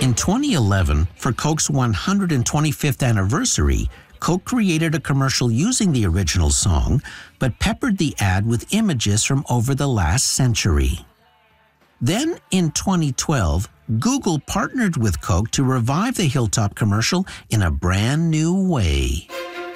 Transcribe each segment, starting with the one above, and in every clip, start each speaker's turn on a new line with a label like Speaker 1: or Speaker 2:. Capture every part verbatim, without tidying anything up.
Speaker 1: In twenty eleven, for Coke's one hundred twenty-fifth anniversary, Coke created a commercial using the original song, but peppered the ad with images from over the last century. Then, in twenty twelve, Google partnered with Coke to revive the Hilltop commercial in a brand new way.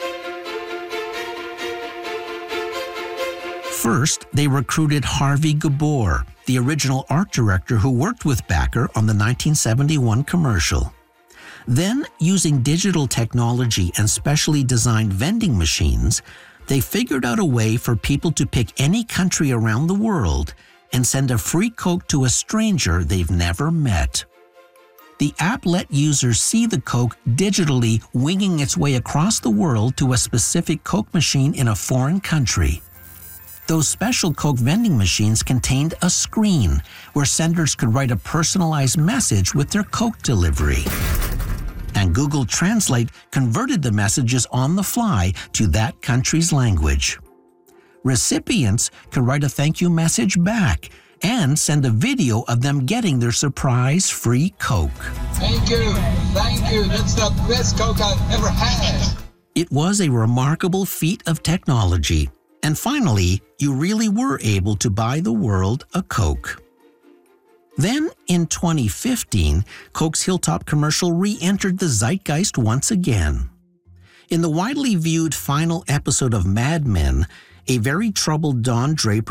Speaker 1: First, they recruited Harvey Gabor, the original art director who worked with Backer on the nineteen seventy-one commercial. Then, using digital technology and specially designed vending machines, they figured out a way for people to pick any country around the world and send a free Coke to a stranger they've never met. The app let users see the Coke digitally winging its way across the world to a specific Coke machine in a foreign country. Those special Coke vending machines contained a screen where senders could write a personalized message with their Coke delivery. And Google Translate converted the messages on the fly to that country's language. Recipients could write a thank you message back and send a video of them getting their surprise free Coke.
Speaker 2: Thank you, thank you, that's the best Coke I've ever had.
Speaker 1: It was a remarkable feat of technology. And finally, you really were able to buy the world a Coke. Then, in twenty fifteen, Coke's Hilltop commercial re-entered the zeitgeist once again. In the widely viewed final episode of Mad Men, a very troubled Don Draper